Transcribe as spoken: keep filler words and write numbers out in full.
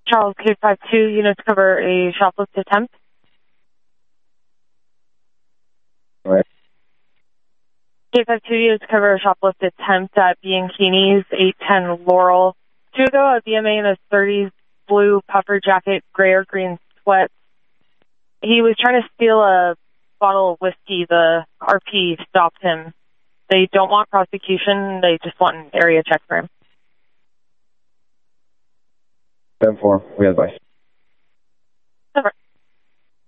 Charles K five two units cover a shoplift attempt. Right. K five two units cover a shoplift attempt at Bianchini's, eight ten Laurel. Two ago, a B M A in his thirties, blue puffer jacket, gray or green sweats. He was trying to steal a bottle of whiskey. The R P stopped him. They don't want prosecution. They just want an area check for him. ten four, we advise.